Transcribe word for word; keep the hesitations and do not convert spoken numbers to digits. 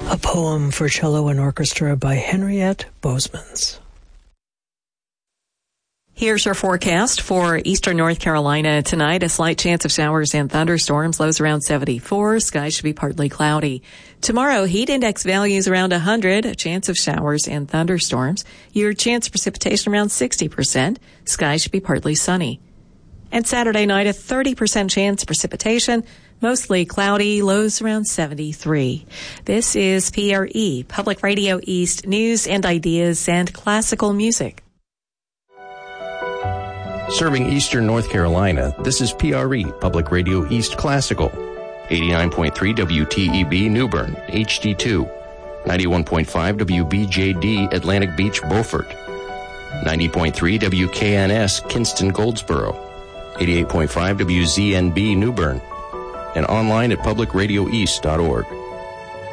A poem for cello and orchestra by Henriette Bosemans. Here's your forecast for eastern North Carolina tonight. A slight chance of showers and thunderstorms. Lows around seventy-four. Skies should be partly cloudy. Tomorrow, heat index values around one hundred. A chance of showers and thunderstorms. Your chance of precipitation around sixty percent. Skies should be partly sunny. And Saturday night, a thirty percent chance of precipitation. Mostly cloudy, lows around seventy-three. This is P R E, Public Radio East, news and ideas and classical music. Serving eastern North Carolina, this is P R E, Public Radio East Classical. eighty-nine point three W T E B New Bern, H D two. ninety-one point five W B J D Atlantic Beach, Beaufort. ninety point three W K N S Kinston, Goldsboro. eighty-eight point five W Z N B New Bern. And online at public radio east dot org.